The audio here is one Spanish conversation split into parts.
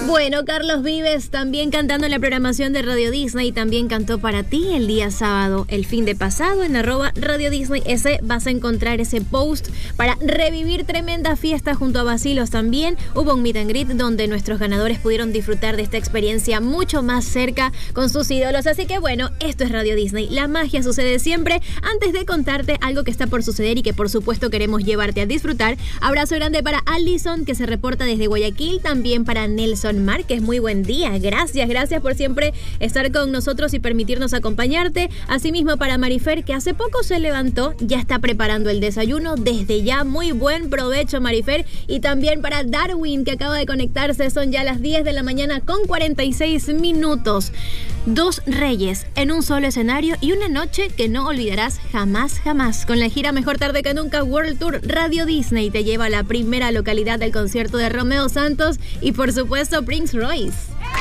Bueno, Carlos Vives también cantando en la programación de Radio Disney, también cantó para ti el día sábado, el fin de pasado, en @Radio Disney. Vas a encontrar ese post para revivir tremenda fiesta junto a Bacilos también. Hubo un meet and greet donde nuestros ganadores pudieron disfrutar de esta experiencia mucho más cerca con sus ídolos. Así que bueno, esto es Radio Disney. La magia sucede siempre. Antes de contarte algo que está por suceder y que por supuesto queremos llevarte a disfrutar, abrazo grande para Alison, que se reporta desde Guayaquil, también para Nelson Márquez, muy buen día, gracias por siempre estar con nosotros y permitirnos acompañarte. Asimismo para Marifer, que hace poco se levantó, ya está preparando el desayuno desde ya, muy buen provecho Marifer. Y también para Darwin, que acaba de conectarse, son ya las 10 de la mañana con 46 minutos. 2 reyes en un solo escenario y una noche que no olvidarás jamás. Con la gira Mejor Tarde que Nunca World Tour, Radio Disney te lleva a la primera localidad del concierto de Romeo Santos y por supuesto Prince Royce.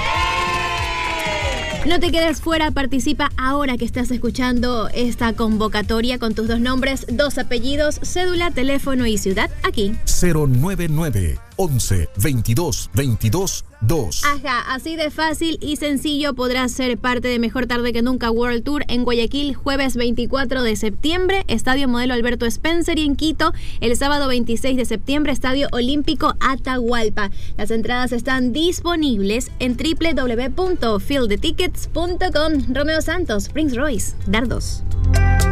No te quedes fuera, participa ahora que estás escuchando esta convocatoria con tus 2 nombres, 2 apellidos, cédula, teléfono y ciudad aquí. 099 11 22 22 2. Ajá, así de fácil y sencillo podrás ser parte de Mejor Tarde que Nunca World Tour en Guayaquil, jueves 24 de septiembre, Estadio Modelo Alberto Spencer, y en Quito, el sábado 26 de septiembre, Estadio Olímpico Atahualpa. Las entradas están disponibles en www.fieldthetickets.com. Romeo Santos, Prince Royce, Dardos.